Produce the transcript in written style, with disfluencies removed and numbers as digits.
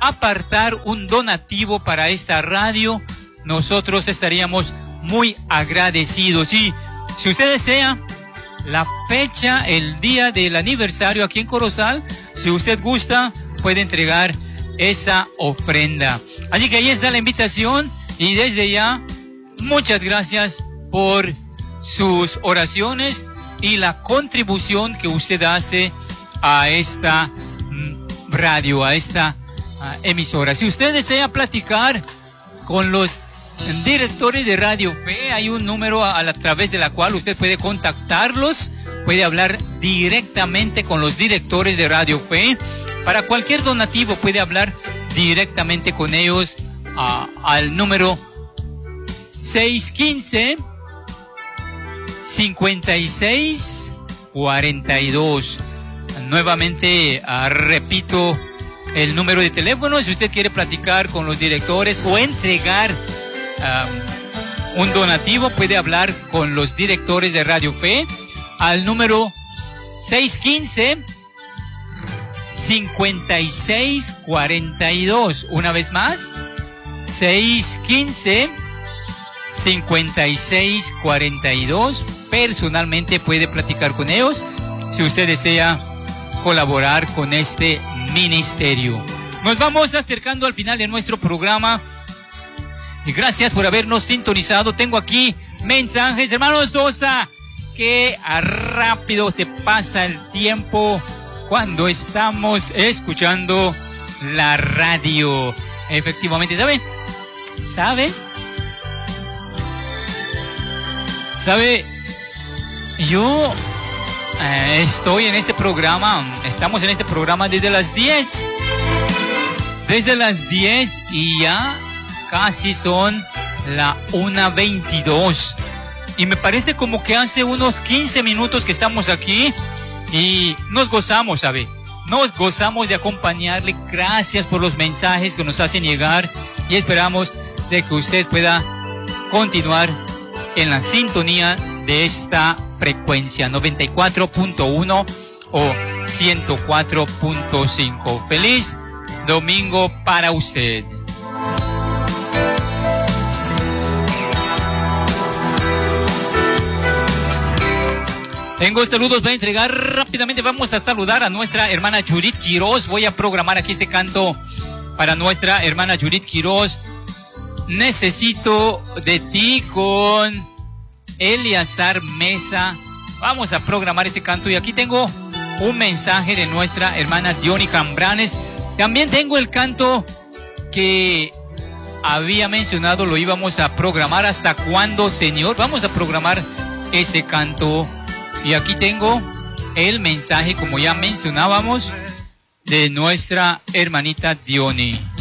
apartar un donativo para esta radio, nosotros estaríamos muy agradecidos. Y si usted desea la fecha, el día del aniversario aquí en Corozal, si usted gusta, puede entregar esa ofrenda. Así que ahí está la invitación, y desde ya, muchas gracias por sus oraciones y la contribución que usted hace a esta radio, a esta emisora. Si usted desea platicar con los directores de Radio Fe, hay un número a través de la cual usted puede contactarlos, puede hablar directamente con los directores de Radio Fe. Para cualquier donativo puede hablar directamente con ellos al número 615-5642. Nuevamente repito el número de teléfono si usted quiere platicar con los directores o entregar un donativo, puede hablar con los directores de Radio Fe al número 615-5642. Una vez más, 615-5642. Personalmente puede platicar con ellos si usted desea colaborar con este ministerio. Nos vamos acercando al final de nuestro programa y gracias por habernos sintonizado. Tengo aquí mensajes, hermano Sosa, que rápido se pasa el tiempo cuando estamos escuchando la radio. Efectivamente, ¿sabe? Yo estoy en este programa, estamos en este programa desde las 10. Desde las 10 y ya casi son la 1:22. Y me parece como que hace unos 15 minutos que estamos aquí y nos gozamos, ¿sabe? Nos gozamos de acompañarle. Gracias por los mensajes que nos hacen llegar y esperamos de que usted pueda continuar en la sintonía de esta frecuencia 94.1 o 104.5. Feliz domingo para usted. Tengo saludos para entregar rápidamente. Vamos a saludar a nuestra hermana Judith Quiroz. Voy a programar aquí este canto para nuestra hermana Judith Quiroz. Necesito de ti, con Eliazar Mesa. Vamos a programar ese canto. Y aquí tengo un mensaje de nuestra hermana Diony Cambranes. También tengo el canto que había mencionado, lo íbamos a programar. ¿Hasta cuándo, Señor? Vamos a programar ese canto. Y aquí tengo el mensaje, como ya mencionábamos, de nuestra hermanita Diony.